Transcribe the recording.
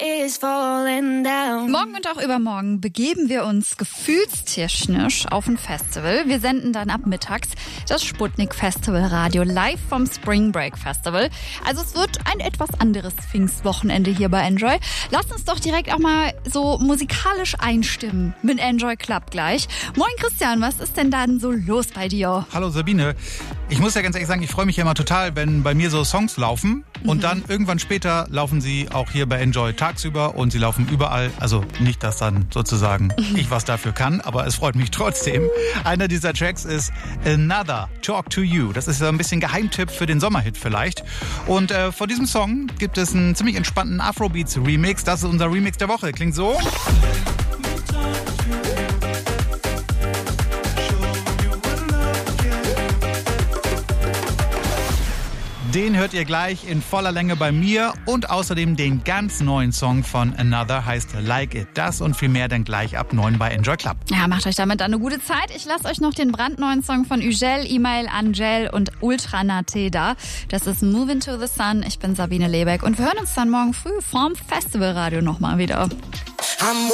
is falling down. Morgen und auch übermorgen begeben wir uns gefühlstechnisch auf ein Festival. Wir senden dann ab mittags das Sputnik Festival Radio live vom Spring Break Festival. Also es wird ein etwas anderes Pfingstwochenende hier bei Enjoy. Lasst uns doch direkt auch mal so musikalisch einstimmen mit Enjoy Club gleich. Moin Christian, was ist denn dann so los bei dir? Hallo Sabine. Ich muss ja ganz ehrlich sagen, ich freue mich ja immer total, wenn bei mir so Songs laufen und dann irgendwann später laufen sie auch hier bei Enjoy tagsüber und sie laufen überall. Also nicht, dass dann sozusagen ich was dafür kann, aber es freut mich trotzdem. Einer dieser Tracks ist Another, Talk to You. Das ist so ein bisschen Geheimtipp für den Sommerhit vielleicht. Und vor diesem Song gibt es einen ziemlich entspannten Afrobeats-Remix. Das ist unser Remix der Woche. Klingt so. Den hört ihr gleich in voller Länge bei mir und außerdem den ganz neuen Song von Another, heißt Like It. Das und viel mehr dann gleich ab 9 bei Enjoy Club. Ja, macht euch damit eine gute Zeit. Ich lasse euch noch den brandneuen Song von Ugel, Email, Angel und Ultranate da. Das ist Move Into the Sun. Ich bin Sabine Lebeck und wir hören uns dann morgen früh vorm Festivalradio nochmal wieder.